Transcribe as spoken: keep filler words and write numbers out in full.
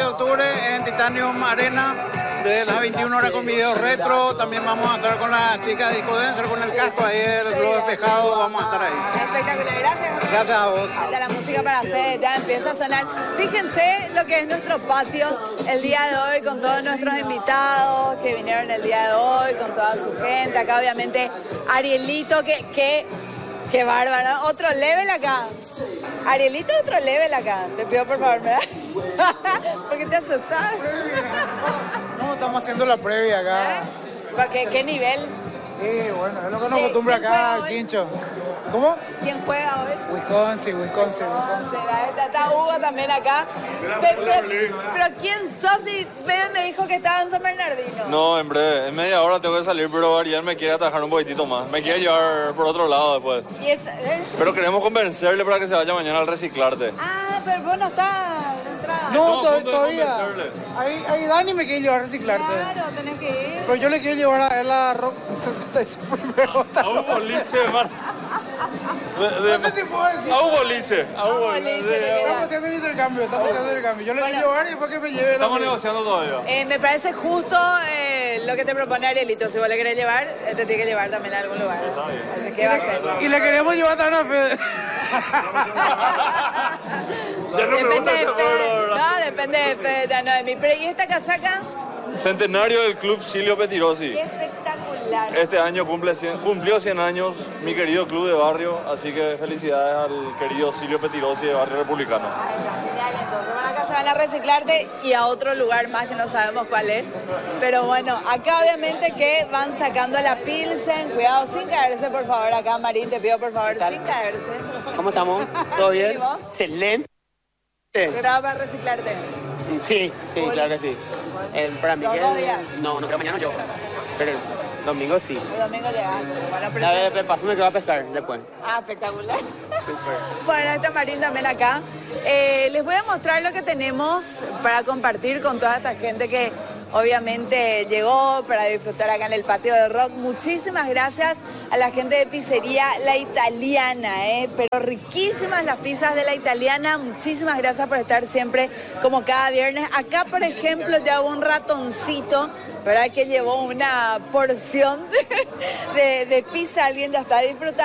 de octubre en Titanium Arena, de las veintiuna horas con videos retro. También vamos a estar con las chicas de Disco Dancer, con el casco ahí, el globo despejado, vamos a estar ahí. Espectacular, gracias. Gracias a vos. Hasta la música para hacer, ya empieza a sonar. Fíjense lo que es nuestro patio el día de hoy con todos nuestros invitados que vinieron el día de hoy, con toda su gente. Acá obviamente Arielito, que, que, que bárbaro. Otro level acá. Arielito, otro level acá. Te pido por favor, ¿verdad? ¿Por qué te asustas? No, estamos haciendo la previa acá. ¿Eh? ¿Qué, ¿Qué nivel? Sí, bueno, es lo que nos Sí, acostumbra ¿quién acá, juega el hoy? quincho. ¿Cómo? ¿Quién juega hoy? Wisconsin, Wisconsin, Wisconsin. Será esta, está Hugo también acá. Pero, pero, pero ¿quién sos? Si Bebe me dijo que estaba en San Bernardino. No, en breve, en media hora tengo que salir, pero Ariel me quiere atajar un poquitito más. Me quiere llevar por otro lado después. Y es, ¿eh? Pero queremos convencerle para que se vaya mañana al reciclarte. Ah, pero vos no estás de entrada. No, No, a to- punto de todavía. convencerle. Ahí, ahí Dani me quiere llevar a reciclarte. Claro, tenés que ir. Pero yo le quiero llevar a él a Rock sesenta y seis primero. A un boliche, man. De- de- No sé si puedo decir. A un boliche, a un A un boliche. boliche, sí, le queda. Estamos haciendo el intercambio, estamos haciendo el intercambio. Yo le Bueno. quiero llevar y después que me lleve la Estamos mía. negociando todavía. Eh, me parece justo eh, lo que te propone Arielito. Si vos le querés llevar, él te tiene que llevar también a algún lugar. Así que va a ser. Y le queremos llevar también a Fede. Ya no Depende pregunta de si fue Fede. verdad, ¿verdad? No, depende de Fede, ya no de mí. Pero ¿y esta casaca? Centenario del Club Silvio Petirosi. Qué espectacular. Este año cumple cien, cumplió cien años mi querido club de barrio, así que felicidades al querido Silvio Petirosi de Barrio Republicano. Ay, está genial, entonces. Bueno, acá se van a reciclarte y a otro lugar más que no sabemos cuál es. Pero bueno, acá obviamente que van sacando la Pilsen. Cuidado, sin caerse, por favor. Acá, Marín, te pido por favor, sin caerse. ¿Cómo estamos? ¿Todo bien? ¿Y vos? Excelente. Graba para reciclarte. Sí, sí, Bueno. claro que sí. El, para ¿Los Miguel, dos días? no, no creo mañana yo. Pero el domingo sí. El domingo llegando. Bueno, pero... La vez de paso me quedo a pescar después. Ah, espectacular. Bueno, está Marín también acá. Eh, les voy a mostrar lo que tenemos para compartir con toda esta gente que obviamente llegó para disfrutar acá en el patio de rock. Muchísimas gracias a la gente de pizzería La Italiana, ¿eh? Pero riquísimas las pizzas de La Italiana. Muchísimas gracias por estar siempre como cada viernes. Acá, por ejemplo, ya hubo un ratoncito, ¿verdad? Que llevó una porción de, de, de pizza. Alguien ya está disfrutando.